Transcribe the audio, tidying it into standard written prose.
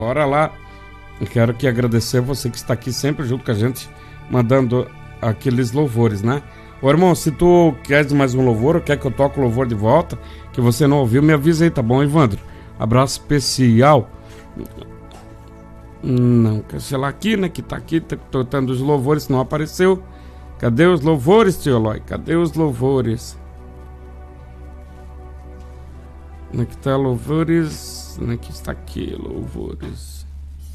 Bora lá. Eu quero aqui agradecer você que está aqui sempre junto com a gente, mandando aqueles louvores, né? Ô irmão, se tu queres mais um louvor, ou quer que eu toque o louvor de volta, que você não ouviu, me avisa aí, tá bom, Evandro? Abraço especial. Não, cancelar aqui, né? Que tá aqui, tocando os louvores, não apareceu. Cadê os louvores, tio Eloy? Cadê os louvores? Onde é que tá louvores? Onde é que está aqui, louvores?